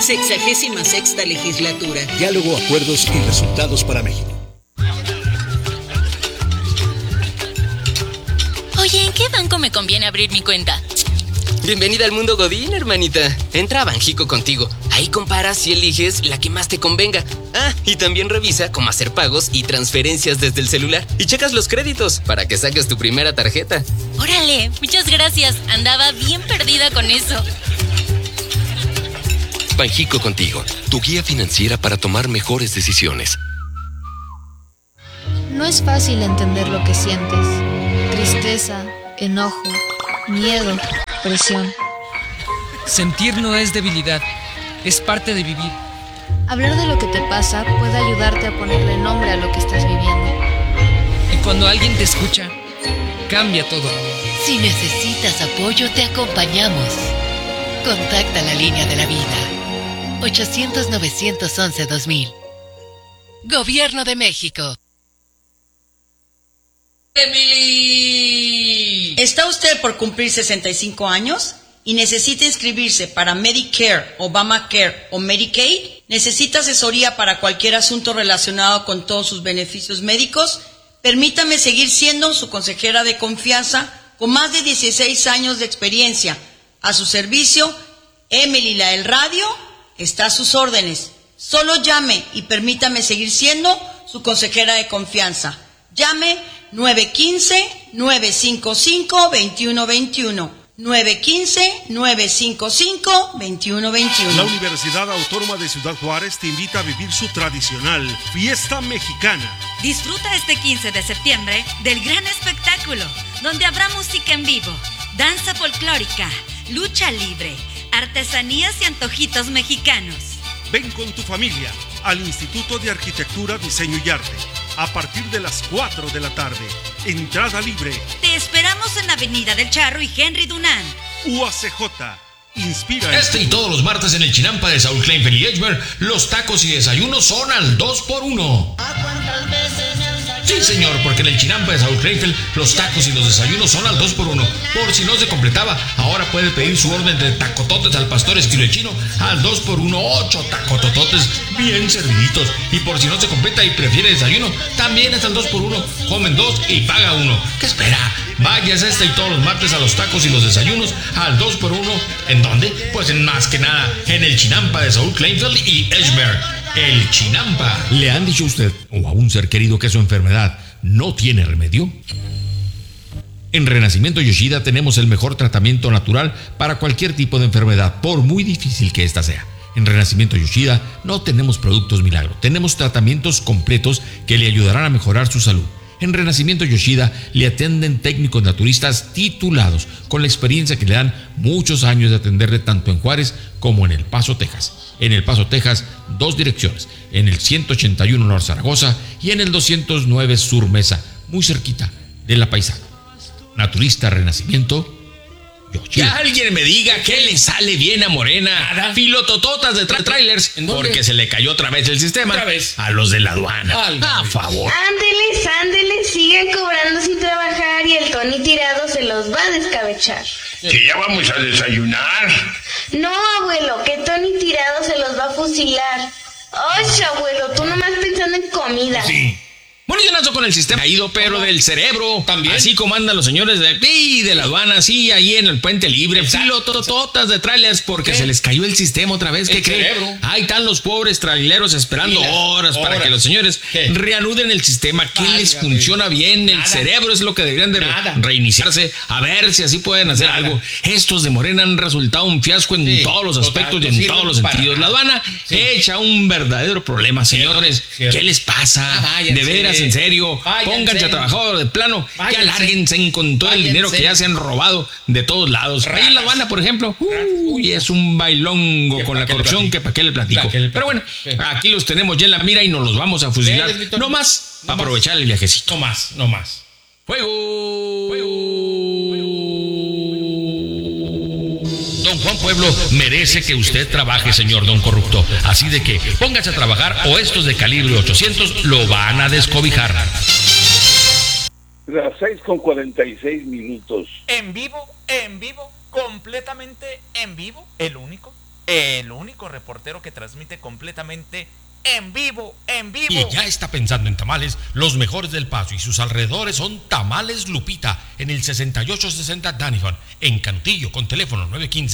66ª legislatura. Diálogo, acuerdos y resultados para México. Oye, ¿en qué banco me conviene abrir mi cuenta? Bienvenida al mundo Godín, hermanita. Entra a Banjico Contigo. Ahí comparas y eliges la que más te convenga. Y también revisa cómo hacer pagos y transferencias desde el celular. Y checas los créditos para que saques tu primera tarjeta. ¡Órale! Muchas gracias. Andaba bien perdida con eso. Banjico Contigo, tu guía financiera para tomar mejores decisiones. No es fácil entender lo que sientes. Tristeza, enojo, miedo, presión. Sentir no es debilidad, es parte de vivir. Hablar de lo que te pasa puede ayudarte a ponerle nombre a lo que estás viviendo. Y cuando alguien te escucha, cambia todo. Si necesitas apoyo, te acompañamos. Contacta la línea de la vida. 800-911-2000. Gobierno de México. ¡Emily! ¿Está usted por cumplir 65 años y necesita inscribirse para Medicare, Obamacare o Medicaid? ¿Necesita asesoría para cualquier asunto relacionado con todos sus beneficios médicos? Permítame seguir siendo su consejera de confianza con más de 16 años de experiencia. A su servicio, Emily la del radio está a sus órdenes. Solo llame y permítame seguir siendo su consejera de confianza. Llame 915-955-2121. 915-955-2121. La Universidad Autónoma de Ciudad Juárez te invita a vivir su tradicional fiesta mexicana. Disfruta este 15 de septiembre del gran espectáculo, donde habrá música en vivo, danza folclórica, lucha libre, artesanías y antojitos mexicanos. Ven con tu familia al Instituto de Arquitectura, Diseño y Arte a partir de las 4 de la tarde. Entrada libre. Te esperamos en Avenida del Charro y Henry Dunant. UACJ. Inspira. Este y todos los martes en el Chinampa de Saúl Kleinfeld y Edgemer, los tacos y desayunos son al 2x1. Sí, señor, porque en el Chinampa de Saúl Kleinfeld, los tacos y los desayunos son al 2x1. Por si no se completaba, ahora puede pedir su orden de tacototes al pastor estilo chino al 2x1, 8 tacotototes bien serviditos. Y por si no se completa y prefiere desayuno, también es al 2x1. Comen 2 y paga 1. ¿Qué espera? Váyase este y todos los martes a los tacos y los desayunos al 2x1. ¿En dónde? Pues en más que nada, en el Chinampa de Saúl Kleinfeld y Edgemer. El Chinampa. ¿Le han dicho a usted o a un ser querido que su enfermedad no tiene remedio? En Renacimiento Yoshida tenemos el mejor tratamiento natural para cualquier tipo de enfermedad, por muy difícil que ésta sea. En Renacimiento Yoshida no tenemos productos milagro, tenemos tratamientos completos que le ayudarán a mejorar su salud. En Renacimiento Yoshida le atienden técnicos naturistas titulados, con la experiencia que le dan muchos años de atenderle tanto en Juárez como en El Paso, Texas. En El Paso, Texas, 2 direcciones, en el 181 North Zaragoza y en el 209 Sur Mesa, muy cerquita de La Paisana. Naturista Renacimiento Yoshida. Que alguien me diga que le sale bien a Morena. Nada. Filotototas de trailers, porque se le cayó otra vez el sistema. Otra vez. A los de la aduana. A favor. Ándele, sigan cobrando sin trabajar y el Tony tirado se los va a descabechar. Que ya vamos a desayunar. No, abuelo, que Tony tirado se los va a fusilar. Oye, abuelo, tú nomás pensando en comida. Sí. Bueno, yo nazo con el sistema caído, pero del cerebro. También. Así como andan los señores de la aduana, sí, ahí en el puente libre. Filotototas de trailers, porque se les cayó el sistema otra vez. ¿Qué creen? Ahí están los pobres traileros esperando horas para que los señores reanuden el sistema. ¿Qué les funciona bien? El cerebro es lo que deberían de reiniciarse, a ver si así pueden hacer algo. Estos de Morena han resultado un fiasco en todos los aspectos y en todos los sentidos. La aduana echa un verdadero problema, señores. ¿Qué les pasa? De veras, en serio, pónganse a trabajar de plano, ya lárguense con todo el dinero que ya se han robado de todos lados. Ahí en La Habana, por ejemplo, es un bailongo con la corrupción que para qué le platico. Pero bueno, aquí los tenemos ya en la mira y nos los vamos a fusilar. No más, aprovechar el viajecito. No más. ¡Fuego! Don Juan Pueblo merece que usted trabaje, señor don corrupto. Así de que póngase a trabajar o estos de calibre 800 lo van a descobijar. Las 6:46. En vivo, completamente en vivo, el único. el único reportero que transmite completamente en vivo. Y ya está pensando en tamales, los mejores del Paso y sus alrededores son Tamales Lupita, en el 6860 Danifon, en Cantillo, con teléfono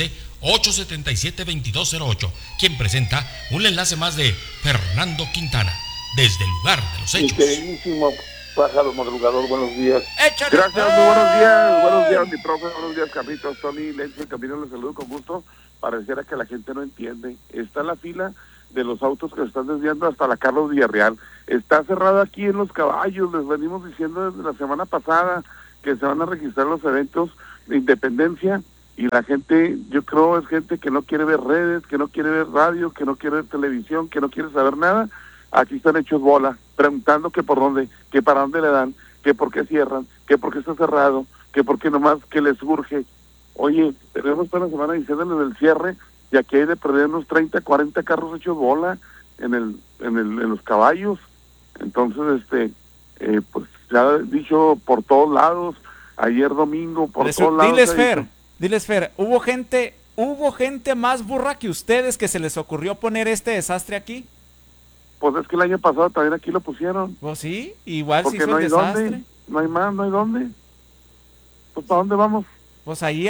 915-877-2208, quien presenta un enlace más de Fernando Quintana, desde el lugar de los hechos. Queridísimo pájaro madrugador, buenos días. ¡Échale! Gracias, muy buenos días, mi profe, buenos días, Carlitos, Tony, Lencho, Camino, les saludo con gusto. Pareciera que la gente no entiende. Está la fila de los autos que se están desviando hasta la Carlos Villarreal. Está cerrado aquí en Los Caballos, les venimos diciendo desde la semana pasada que se van a registrar los eventos de Independencia, y la gente, yo creo, es gente que no quiere ver redes, que no quiere ver radio, que no quiere ver televisión, que no quiere saber nada. Aquí están hechos bola, preguntando que por dónde, que para dónde le dan, que por qué cierran, que por qué está cerrado, que por qué nomás que les urge. Oye, tenemos toda la semana diciéndoles del cierre, y aquí hay de perder unos 30, 40 carros hechos bola en Los Caballos. Entonces, pues ya he dicho por todos lados, ayer domingo, por todos lados. Diles, Fer, ¿hubo gente más burra que ustedes que se les ocurrió poner este desastre aquí? Pues es que el año pasado también aquí lo pusieron. Pues sí, igual porque se hizo no el hay desastre. Dónde, no hay más, no hay dónde. Pues ¿para dónde vamos? Pues a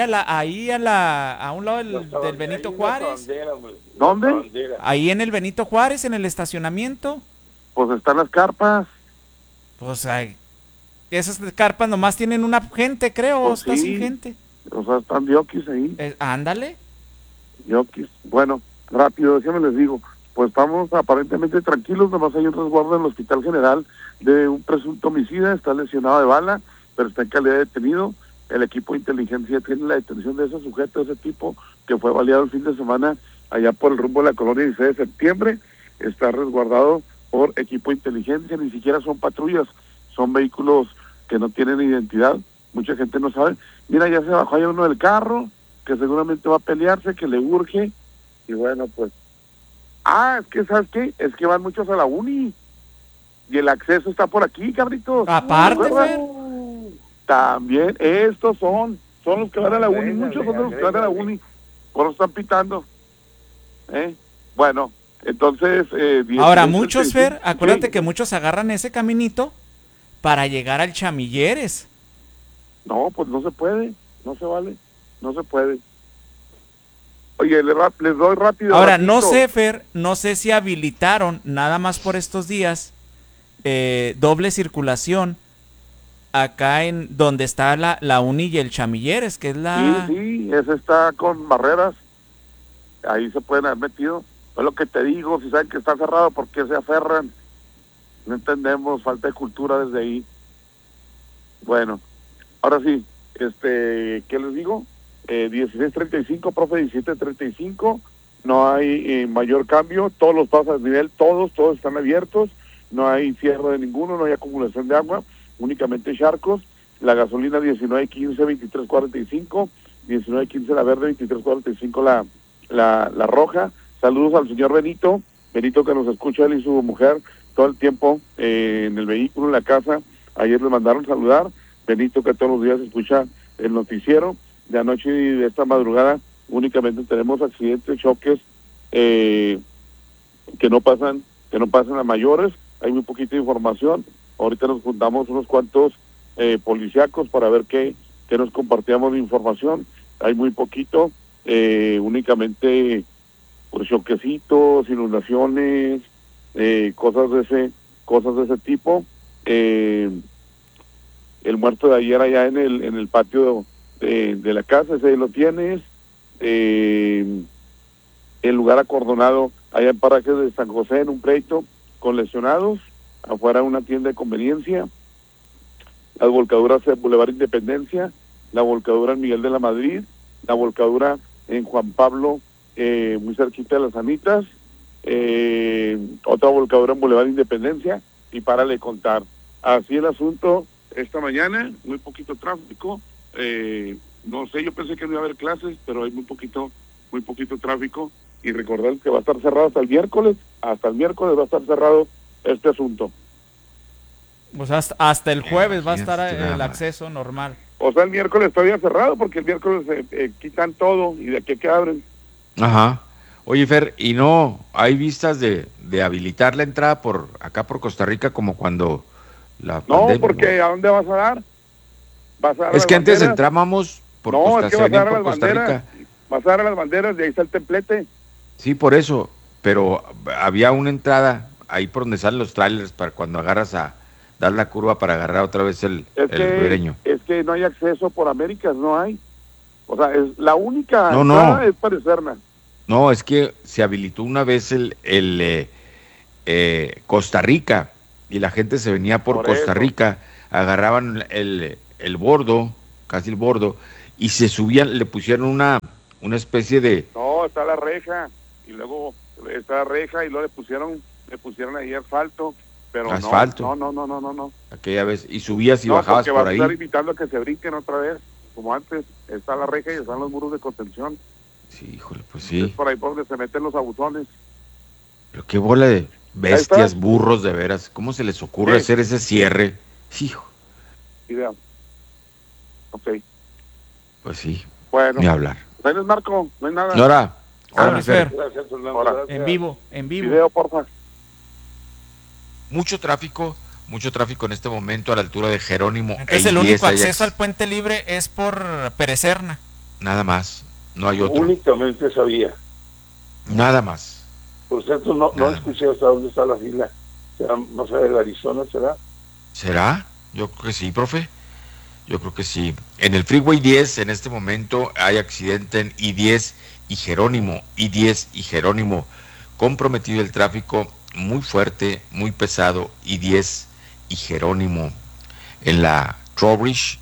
un lado del Benito Juárez. ¿Dónde? Ahí en el Benito Juárez, en el estacionamiento. Pues están las carpas. Pues esas carpas nomás tienen una gente, creo, pues está sí, sin gente. O sea, están diokis ahí. Ándale. Diokis. Bueno, rápido, déjenme les digo. Pues estamos aparentemente tranquilos, nomás hay un resguardo en el Hospital General de un presunto homicida, está lesionado de bala, pero está en calidad de detenido. El equipo de inteligencia tiene la detención de ese sujeto, de ese tipo, que fue baleado el fin de semana allá por el rumbo de la colonia 16 de septiembre. Está resguardado por equipo de inteligencia, ni siquiera son patrullas, son vehículos que no tienen identidad, mucha gente no sabe. Mira, ya se bajó allá uno del carro, que seguramente va a pelearse, que le urge, y bueno, pues... es que, ¿sabes qué? Es que van muchos a la uni, y el acceso está por aquí, cabritos. Aparte, también, estos son los que van a la uni, muchos son los que van a la uni, por eso están pitando. Bueno, entonces... ahora, muchos, Fer, acuérdate que muchos agarran ese caminito para llegar al Chamilleres. No, pues no se puede, no se vale, no se puede. Oye, les doy rápido. Ahora, no sé, Fer, no sé si habilitaron nada más por estos días doble circulación acá en donde está la uni y el Chamilleres, que es la... Sí, ese está con barreras, ahí se pueden haber metido. Es lo que te digo, si saben que está cerrado, ¿por qué se aferran? No entendemos, falta de cultura desde ahí. Bueno, ahora sí, ¿qué les digo? 16:35, profe, 17:35, no hay mayor cambio, todos los pasos a nivel, todos están abiertos, no hay cierre de ninguno, no hay acumulación de agua, únicamente charcos. La gasolina 19.15, 23.45, 19.15 la verde, 23.45 la roja. Saludos al señor Benito que nos escucha, él y su mujer todo el tiempo en el vehículo, en la casa. Ayer le mandaron saludar. Benito, que todos los días escucha el noticiero. De anoche y de esta madrugada únicamente tenemos accidentes, choques que no pasan a mayores. Hay muy poquita información. Ahorita nos juntamos unos cuantos policíacos para ver qué nos compartíamos de información. Hay muy poquito, únicamente por choquecitos, inundaciones, cosas de ese tipo. El muerto de ayer allá en el patio de la casa, ese ahí lo tienes. El lugar acordonado allá en Parajes de San José, en un pleito con lesionados, afuera una tienda de conveniencia. Las volcaduras en Boulevard Independencia, la volcadura en Miguel de la Madrid, la volcadura en Juan Pablo, muy cerquita de las Anitas, otra volcadura en Boulevard Independencia, y párale contar. Así el asunto esta mañana, muy poquito tráfico. No sé, yo pensé que no iba a haber clases, pero hay muy poquito tráfico, y recordar que va a estar cerrado hasta el miércoles va a estar cerrado este asunto. Pues hasta el jueves va a estar el acceso normal. O sea, el miércoles todavía cerrado, porque el miércoles quitan todo y de aquí a que abren. Ajá. Oye, Fer, ¿y no hay vistas de habilitar la entrada por acá por Costa Rica como cuando la pandemia? Porque ¿a dónde vas a dar? ¿Vas a dar es que antes banderas? entrábamos por No, es que vas a dar a las Costa Rica. banderas. Vas a dar a las banderas, de ahí está el templete. Sí, por eso, pero había una entrada ahí por donde salen los trailers para cuando agarras a dar la curva para agarrar otra vez el ribereño. Es que no hay acceso por Américas, no hay. O sea, es la única No, entrada es para Serna. No, es que se habilitó una vez Costa Rica y la gente se venía por Costa Rica, agarraban el bordo, casi el bordo, y se subían, le pusieron una especie de... No, está la reja, y luego está la reja, y luego le pusieron ahí asfalto, pero ¿Asfalto? No. Aquella vez, y subías y bajabas por ahí. No, porque vas a estar invitando a que se brinquen otra vez, como antes, está la reja y están los muros de contención. Sí, híjole, pues sí. Es por ahí por donde se meten los abusones. Pero qué bola de bestias, burros, de veras. ¿Cómo se les ocurre hacer ese cierre? Hijo. Idea. Ok. Pues sí. Bueno. Ni hablar. Ahí les marco, no hay nada. Nora. Gracias. Ahora. En vivo. Video, porfa. Mucho tráfico en este momento a la altura de Jerónimo. Entonces el único acceso al puente libre es por Perecerna. Nada más. No hay otro. Únicamente sabía. Nada más. Por cierto, no escuché hasta dónde está la fila. ¿Será más allá de Arizona, será? ¿Será? Yo creo que sí, profe. Yo creo que sí. En el Freeway 10 en este momento hay accidente en I-10 y Jerónimo. I-10 y Jerónimo. Comprometido el tráfico muy fuerte, muy pesado. I-10 y Jerónimo. En la Trowbridge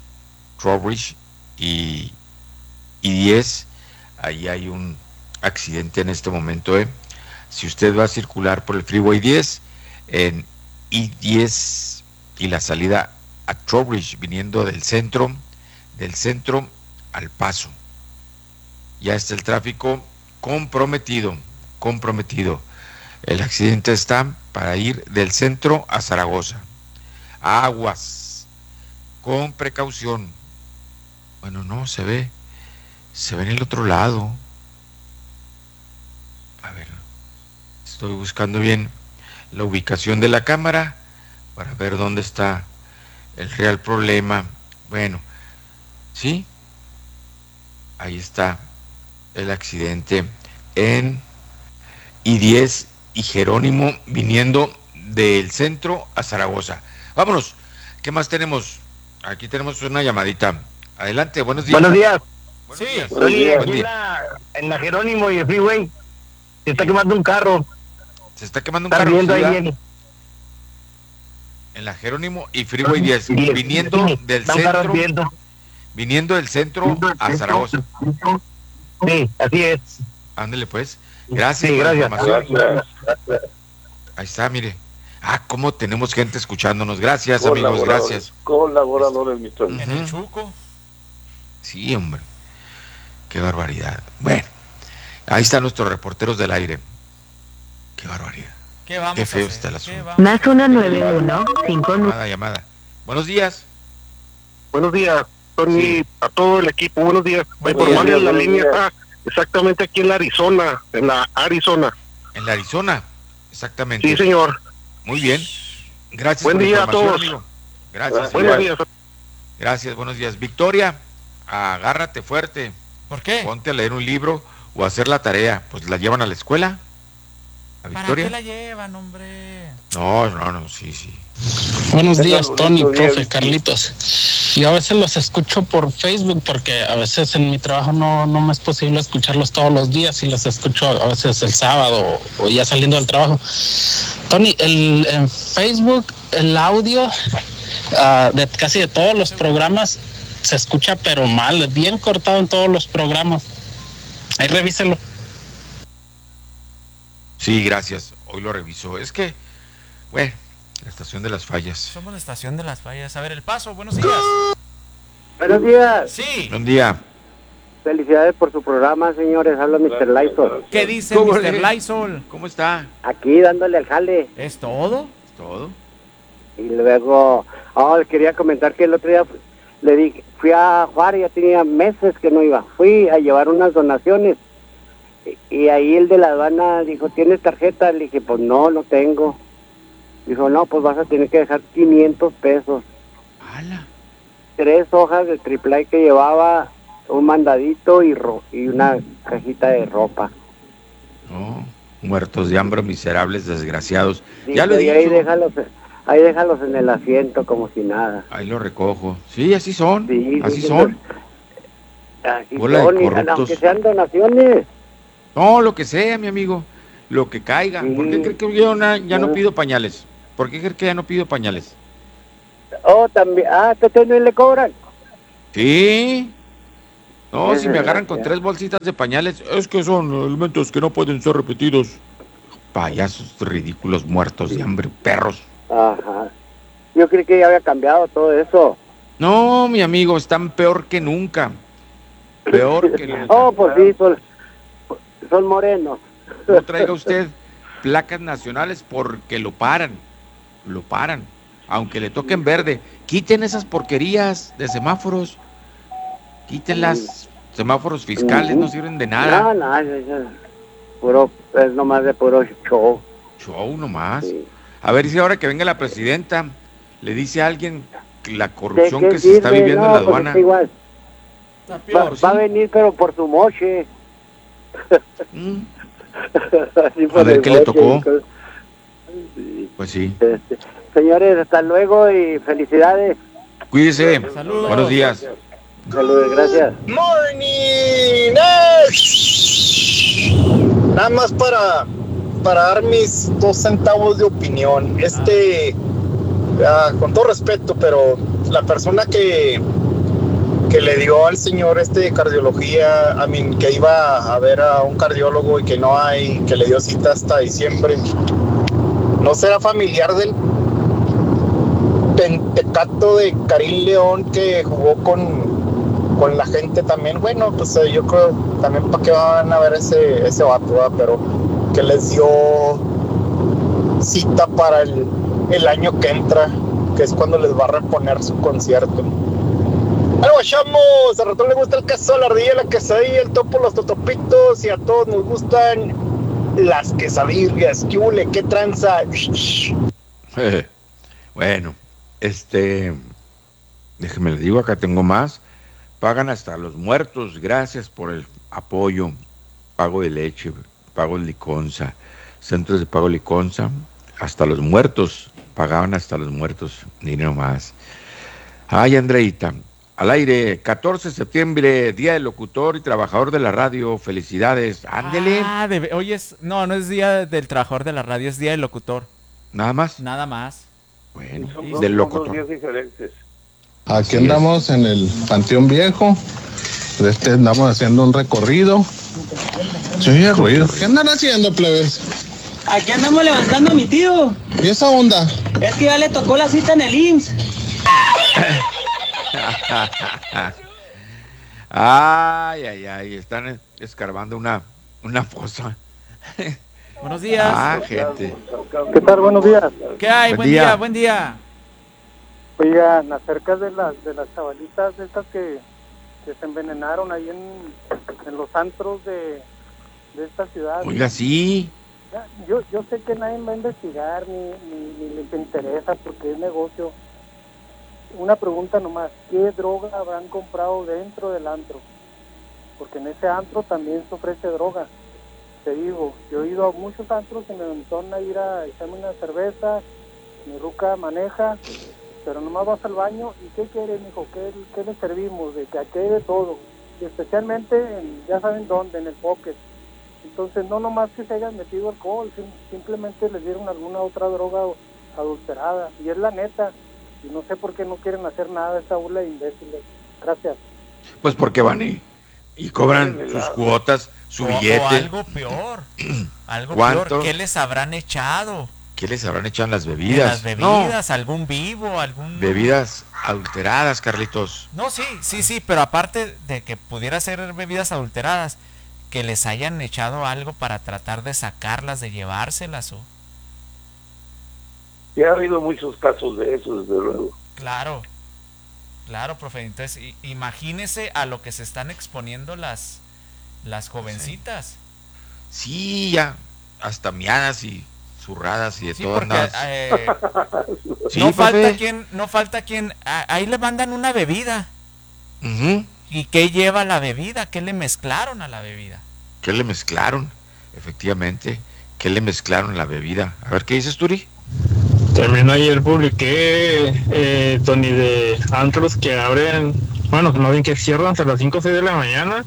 y I-10. Ahí hay un accidente en este momento. Si usted va a circular por el Freeway 10, en I-10 y la salida a Trowbridge, viniendo del centro al Paso. Ya está el tráfico comprometido. El accidente está para ir del centro a Zaragoza. Aguas, con precaución. Bueno, no, se ve en el otro lado. A ver, estoy buscando bien la ubicación de la cámara para ver dónde está el real problema. Bueno, sí, ahí está el accidente en I-10 y Jerónimo viniendo del centro a Zaragoza. Vámonos, ¿qué más tenemos? Aquí tenemos una llamadita. Adelante, buenos días. Buenos días. Buenos días. Aquí en la Jerónimo y el Freeway se está quemando un carro. Se está quemando un carro. Viendo ahí viene. En la Jerónimo y Freeway 10, viniendo del centro a Zaragoza. Sí, así es. Ándele pues. Gracias sí, por gracias. la información. Ahí está, mire. Cómo tenemos gente escuchándonos. Gracias, amigos, gracias. Colaboradores, mi En el Chuco. Sí, hombre. Qué barbaridad. Bueno, ahí están nuestros reporteros del aire. Qué barbaridad. Qué feo está el asunto. Más 191-5. Llamada. Buenos días. Buenos días, Tony, a todo el equipo. Buenos días. Informarle, la línea está exactamente aquí en la Arizona. En la Arizona, exactamente. Sí, señor. Muy bien. Gracias. Buen día a todos. Amigo. Gracias. Buenos días. Gracias, buenos días. Victoria, agárrate fuerte. ¿Por qué? Ponte a leer un libro o a hacer la tarea. Pues la llevan a la escuela. ¿A Victoria? ¿Para qué la llevan, hombre? No, sí. Buenos días, Tony, profe, Carlitos. Yo a veces los escucho por Facebook porque a veces en mi trabajo no me es posible escucharlos todos los días y los escucho a veces el sábado o ya saliendo del trabajo. Tony, en Facebook el audio de casi de todos los programas se escucha pero mal, bien cortado en todos los programas. Ahí revíselo. Sí, gracias. Hoy lo reviso. Es que, bueno, la estación de las fallas. Somos la estación de las fallas. A ver, El Paso, buenos días. Buenos días. Sí. Buen día. Felicidades por su programa, señores. Habla Mr. Lysol. ¿Qué dice Mr. Lysol? ¿Cómo está? Aquí dándole al jale. ¿Es todo? ¿Es todo? Y luego, quería comentar que el otro día fui a Juárez, ya tenía meses que no iba. Fui a llevar unas donaciones Y ahí el de la aduana dijo, ¿tienes tarjeta? Le dije, pues no tengo. Dijo, no, pues vas a tener que dejar 500 pesos. ¡Hala! 3 hojas de AAA que llevaba, un mandadito y una cajita de ropa. No, muertos de hambre, miserables, desgraciados. Sí, Ya lo he dicho. Ahí déjalos en el asiento como si nada. Ahí lo recojo. Sí, así son. Sí, así sí, son. Así Bola son, de corruptos. aunque sean donaciones. No, lo que sea, mi amigo. Lo que caiga. Sí. ¿Por qué cree que yo ya no pido pañales? ¿Por qué cree que ya no pido pañales? Oh, también. Ah, ¿que también le cobran? Sí. No, si me agarran con 3 bolsitas de pañales, es que son alimentos que no pueden ser repetidos. Payasos ridículos, muertos de hambre, perros. Ajá. Yo creí que ya había cambiado todo eso. No, mi amigo, están peor que nunca. Peor que nunca. Oh, pues sí, son morenos. No traiga usted placas nacionales porque lo paran. Lo paran. Aunque le toquen verde. Quiten esas porquerías de semáforos. Quítenlas. Semáforos fiscales no sirven de nada. No, es nomás de puro show. Show nomás. Sí. A ver si ahora que venga la presidenta le dice a alguien la corrupción que se está viviendo en la aduana. Pues igual. Va a venir, pero por su moche. A ver qué le tocó. Pues sí. Señores, hasta luego y felicidades. Cuídese. Saludos. Buenos días. Saludos, gracias. Morning. Nada más para dar mis 2 centavos de opinión. Con todo respeto, pero la persona que le dio al señor de cardiología, que iba a ver a un cardiólogo y que no hay, que le dio cita hasta diciembre, ¿no será familiar del pentecato de Karim León que jugó con la gente también? Bueno, pues yo creo también para qué van a ver ese vato, ¿verdad? Pero que les dio cita para el año que entra, que es cuando les va a reponer su concierto. Algo echamos, a ratón le gusta el queso, la ardilla, la quesadilla, el topo, los totopitos, y a todos nos gustan las quesadillas. ¿Qué hule? ¿Qué tranza? Bueno, déjeme le digo, acá tengo más. Pagan hasta los muertos, gracias por el apoyo. Pago de leche, pago de liconza, centros de pago de liconza, hasta los muertos, pagaban hasta los muertos, dinero más. Ay, Andreita, al aire, 14 de septiembre, Día del Locutor y Trabajador de la Radio, felicidades, ándele. Hoy no es Día del Trabajador de la Radio, es Día del Locutor. ¿Nada más? Nada más. Bueno, del locutor. Son 2 días diferentes. Aquí andamos en el Panteón Viejo. Andamos haciendo un recorrido. Se oye ruido. ¿Qué andan haciendo, plebes? Aquí andamos levantando a mi tío. ¿Y esa onda? Es que ya le tocó la cita en el IMSS. Ay, están escarbando una fosa. Buenos días. Gente. ¿Qué tal? Buenos días. ¿Qué hay? Buen día. Oigan, acerca de las chavalitas estas que se envenenaron ahí en los antros de esta ciudad. Oiga, sí. Yo sé que nadie va a investigar ni les interesa porque es negocio. Una pregunta nomás, ¿qué droga habrán comprado dentro del antro? Porque en ese antro también se ofrece droga. Te digo, yo he ido a muchos antros y me van a ir a echarme una cerveza, mi ruca maneja, pero nomás vas al baño y ¿qué quieres, mijo? ¿Qué le servimos? De que aquí hay de todo, y especialmente ya saben dónde, en el pocket. Entonces no nomás que se hayan metido alcohol, simplemente les dieron alguna otra droga adulterada, y es la neta, y no sé por qué no quieren hacer nada esta burla de imbéciles. Gracias. Pues porque van y cobran sus cuotas, su billete. O algo peor, ¿Cuánto? ¿Qué les habrán echado? ¿Qué les habrán echado en las bebidas? En las bebidas, no. Algún vivo, bebidas adulteradas, Carlitos. No, sí, pero aparte de que pudiera ser bebidas adulteradas, que les hayan echado algo para tratar de sacarlas, de llevárselas o... Ya ha habido muchos casos de eso, desde luego. Claro, profe. Entonces, imagínese a lo que se están exponiendo las jovencitas. Sí, ya, hasta miadas y zurradas y de Sí, todo. porque Sí, no profe. falta quien, ahí le mandan una bebida. Ujú. ¿Y qué lleva la bebida? ¿Qué le mezclaron a la bebida? ¿Qué le mezclaron? Efectivamente, ¿qué le mezclaron a la bebida? A ver, ¿qué dices, Turi? También ayer publiqué, Tony, de antros que abren, bueno, más bien que cierran hasta las 5 o 6 de la mañana.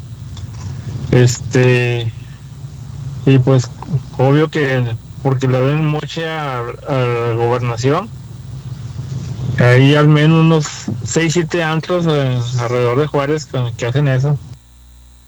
Y pues, obvio que, porque le den moche a la gobernación, hay al menos unos 6-7 antros alrededor de Juárez que hacen eso.